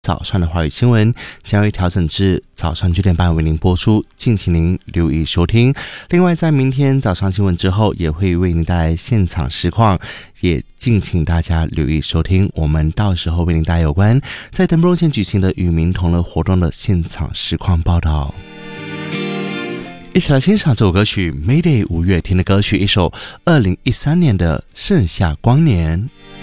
早上的华语新闻将会调整至早上9点半为您播出，敬请您留意收听。另外，在明天早上新闻之后，也会为您带来现场实况，也敬请大家留意收听。我们到时候为您带来有关在登布县举行的与民同乐活动的现场实况报道。一起来欣赏这首歌曲 Mayday 五月天的歌曲，一首2013年的盛夏光年。